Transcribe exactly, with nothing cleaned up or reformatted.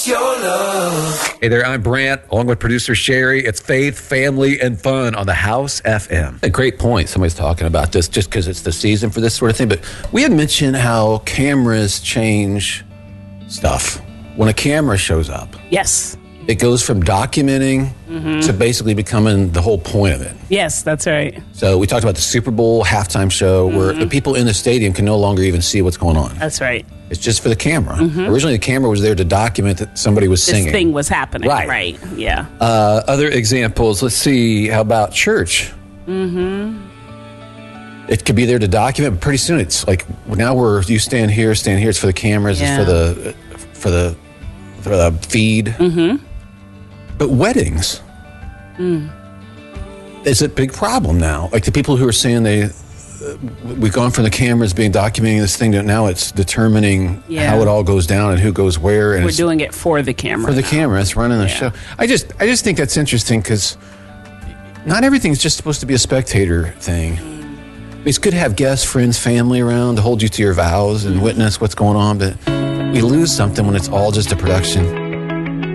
Your love. Hey there, I'm Brant, along with producer Sherry. It's faith, family, and fun on the House F M. A great point. Somebody's talking about this just because it's the season for this sort of thing. But we had mentioned how cameras change stuff. When a camera shows up, Yes. it goes from documenting to basically becoming the whole point of it. Yes, that's right. So we talked about the Super Bowl halftime show where the people in the stadium can no longer even see what's going on. That's right. It's just for the camera. Originally, the camera was there to document that somebody was This singing. thing was happening. Right. Right. Yeah. Uh, other examples, let's see, how about church? Mm-hmm. It could be there to document, but pretty soon it's like, now we're, you stand here, stand here, it's for the cameras, Yeah. it's for the, for the, for the feed. Mm-hmm. But weddings, mm. is a big problem now. Like the people who are saying they, uh, we've gone from the cameras being documenting this thing to now it's determining Yeah. how it all goes down and who goes where. And We're it's doing it for the camera. for the now. camera. It's running the Yeah. show. I just, I just think that's interesting because not everything's just supposed to be a spectator thing. It's good to have guests, friends, family around to hold you to your vows and witness what's going on, but we lose something when it's all just a production.